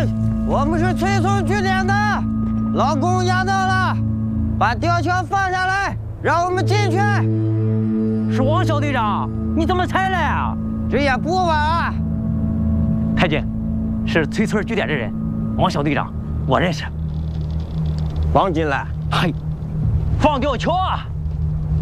我们是崔村据点的，老公押到了，把吊桥放下来，让我们进去。 是王小队长，你怎么才来啊？ 这也不晚。 太君，是崔村据点的人，王小队长，我认识。 放进来。 嘿，放吊桥啊！